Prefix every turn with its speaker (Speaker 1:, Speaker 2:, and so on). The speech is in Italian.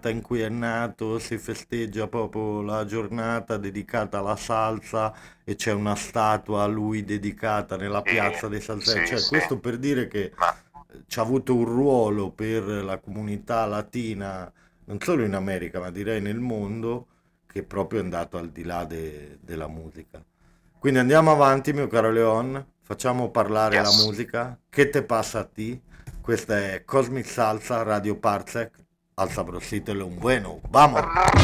Speaker 1: data in cui è nato, si festeggia proprio la giornata dedicata alla salsa e c'è una statua a lui dedicata nella
Speaker 2: Sì,
Speaker 1: piazza dei salsai.
Speaker 2: sì,
Speaker 1: Cioè,
Speaker 2: sì,
Speaker 1: questo per dire che
Speaker 2: ma
Speaker 1: ci ha avuto un ruolo per la comunità latina, non solo in America, ma direi nel mondo, che proprio è andato al di là della musica. Quindi andiamo avanti, mio caro Leon, facciamo parlare la
Speaker 2: yes.
Speaker 1: musica. Che te passa a ti? Questa è Cosmic Salsa Radio Parsec al sabrosito un bueno. Vamos!